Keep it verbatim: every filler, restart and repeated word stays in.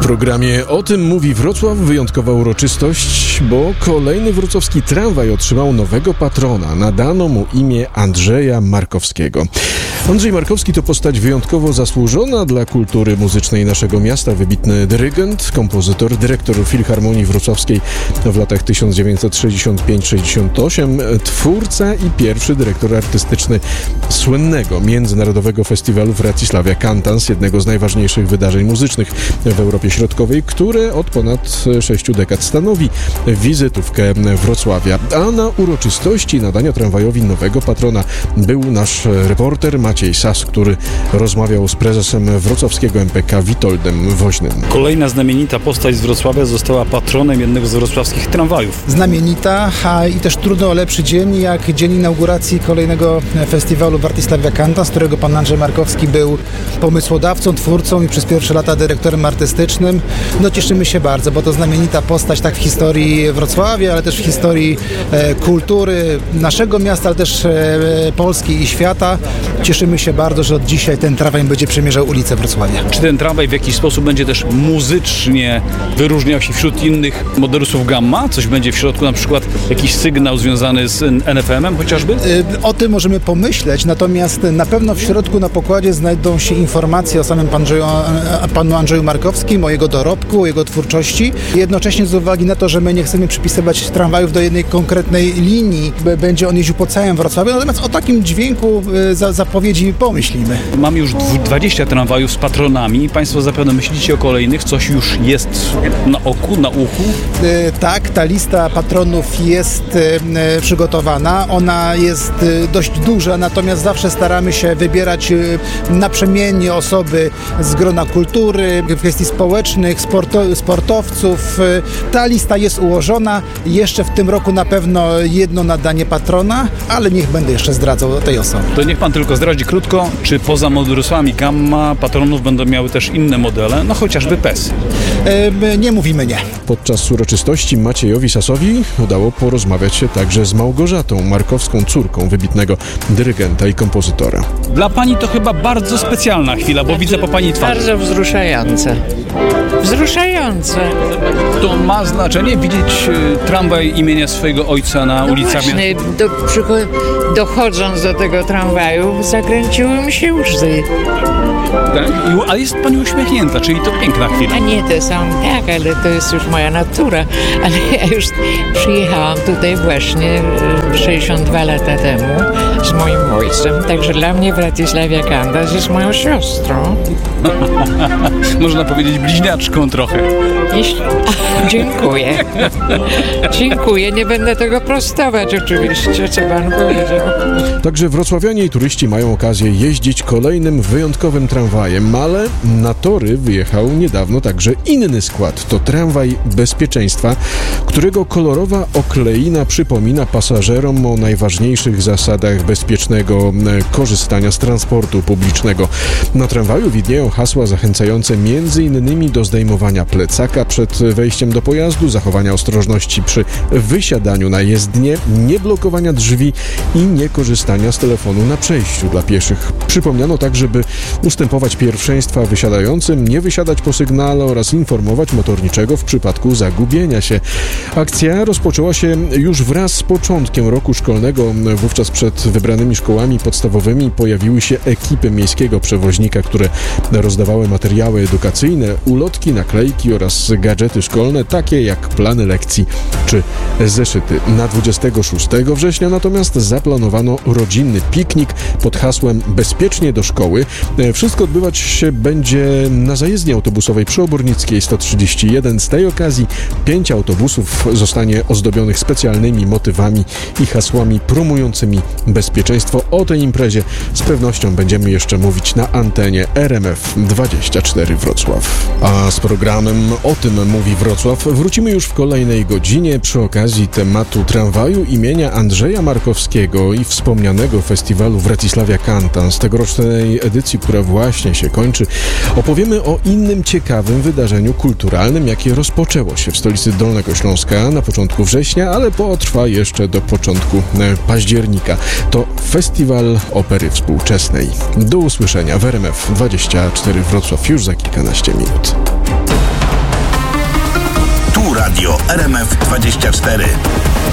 programie O tym mówi Wrocław wyjątkowa uroczystość, bo kolejny wrocławski tramwaj otrzymał nowego patrona. Nadano mu imię Andrzeja Markowskiego. Andrzej Markowski to postać wyjątkowo zasłużona dla kultury muzycznej naszego miasta. Wybitny dyrygent, kompozytor, dyrektor Filharmonii Wrocławskiej w latach tysiąc dziewięćset sześćdziesiąt pięć sześćdziesiąt osiem, twórca i pierwszy dyrektor artystyczny słynnego Międzynarodowego Festiwalu Wrocławia Cantans, jednego z najważniejszych wydarzeń muzycznych w Europie Środkowej, które od ponad sześciu dekad stanowi wizytówkę Wrocławia. A na uroczystości nadania tramwajowi nowego patrona był nasz reporter Maciej Sas, który rozmawiał z prezesem wrocławskiego M P K Witoldem Woźnym. Kolejna znamienita postać z Wrocławia została patronem jednego z wrocławskich tramwajów. Znamienita, a i też trudno o lepszy dzień, jak dzień inauguracji kolejnego festiwalu Wrocławia Cantans, którego pan Andrzej Markowski był pomysłodawcą, twórcą i przez pierwsze lata dyrektorem artystycznym. No cieszymy się bardzo, bo to znamienita postać tak w historii Wrocławia, ale też w historii e, kultury naszego miasta, ale też e, Polski i świata. Cieszymy się bardzo, że od dzisiaj ten tramwaj będzie przemierzał ulicę Wrocławia. Czy ten tramwaj w jakiś sposób będzie też muzycznie wyróżniał się wśród innych modelusów Gamma? Coś będzie w środku, na przykład jakiś sygnał związany z N F M em chociażby? O tym możemy pomyśleć, natomiast na pewno w środku na pokładzie znajdą się informacje o samym Andrzeju, panu Andrzeju Markowskim, o jego dorobku, o jego twórczości. Jednocześnie z uwagi na to, że my nie chcemy przypisywać tramwajów do jednej konkretnej linii, będzie on jeździł po całym Wrocławiu, natomiast o takim dźwięku za, zapowiedzi pomyślimy. Mamy już dwadzieścia tramwajów z patronami. Państwo zapewne myślicie o kolejnych. Coś już jest na oku, na uchu? E, tak, ta lista patronów jest e, przygotowana. Ona jest e, dość duża, natomiast zawsze staramy się wybierać e, naprzemiennie osoby z grona kultury, kwestii społecznych, sporto, sportowców. E, ta lista jest ułożona. Jeszcze w tym roku na pewno jedno nadanie patrona, ale niech będę jeszcze zdradzał tej osoby. To niech pan tylko zdradzi krótko, czy poza modelusami Gamma patronów będą miały też inne modele, no chociażby P E S. E, nie mówimy nie. Podczas uroczystości Maciejowi Sasowi udało porozmawiać się także z Małgorzatą Markowską, córką wybitnego dyrygenta i kompozytora. Dla pani to chyba bardzo specjalna chwila, bo widzę po pani twarzy. Bardzo wzruszające. Wzruszające. To ma znaczenie widzieć y, tramwaj imienia swojego ojca na No ulicach? właśnie, do, przycho- dochodząc do tego tramwaju, zakręciły mi się łzy. Tak? I, a jest pani uśmiechnięta, czyli to piękna chwila. A nie, to są tak, ale to jest już moja natura. Ale ja już przyjechałam tutaj właśnie sześćdziesiąt dwa lata temu z moim ojcem, także dla mnie Wrocławia Cantans jest moją siostrą. Można powiedzieć bliźniaczką trochę. Jeśli... A, dziękuję. Dziękuję, nie będę tego prostować oczywiście, co pan powiedział. Także wrocławianie i turyści mają okazję jeździć kolejnym wyjątkowym tramwajem, ale na tory wyjechał niedawno także inny skład. To tramwaj bezpieczeństwa, którego kolorowa okleina przypomina pasażerom o najważniejszych zasadach bezpiecznego korzystania z transportu publicznego. Na tramwaju widnieją hasła zachęcające między innymi do zdejmowania plecaka przed wejściem do pojazdu, zachowania ostrożności przy wysiadaniu na jezdnię, nieblokowania drzwi i niekorzystania z telefonu na przejściu dla pieszych. Przypomniano także, by ustępować pierwszeństwa wysiadającym, nie wysiadać po sygnale oraz informować motorniczego w przypadku zagubienia się. Akcja rozpoczęła się już wraz z początkiem roku szkolnego. Wówczas przed wybranymi szkołami podstawowymi pojawiły się ekipy miejskiego przewoźnika, które rozdawały materiały edukacyjne, ulotki, naklejki oraz gadżety szkolne, takie jak plany lekcji czy zeszyty. Na dwudziestego szóstego września natomiast zaplanowano rodzinny piknik pod hasłem Bezpiecznie do szkoły. Wszystko odbywać się będzie na zajezdni autobusowej przy Obornickiej sto trzydzieści jeden. Z tej okazji pięć autobusów zostanie ozdobionych specjalnymi motywami i hasłami promującymi bezpieczeństwo. O tej imprezie z pewnością będziemy jeszcze mówić na antenie R M F dwadzieścia cztery Wrocław. A z programem O tym mówi Wrocław wrócimy już w kolejnej godzinie przy okazji tematu tramwaju imienia Andrzeja Markowskiego i wspomnianego festiwalu Wrocławia Cantans, tegorocznej edycji, która właśnie się kończy. Opowiemy o innym ciekawym wydarzeniu kulturalnym, jakie rozpoczęło się w stolicy Dolnego Śląska na początku września, ale potrwa jeszcze do początku października. To Festiwal Opery Współczesnej. Do usłyszenia w R M F dwadzieścia cztery Wrocław już za kilkanaście minut. Radio R M F dwadzieścia cztery.